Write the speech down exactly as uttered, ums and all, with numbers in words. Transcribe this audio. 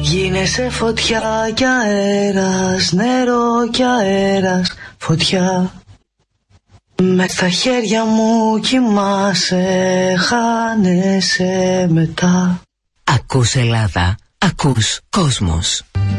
Γίνεσαι φωτιά κι αέρας, νερό κι αέρας, φωτιά. Μες στα χέρια μου κοιμάσαι, χάνεσαι μετά. Ακούς Ελλάδα, ακούς κόσμος.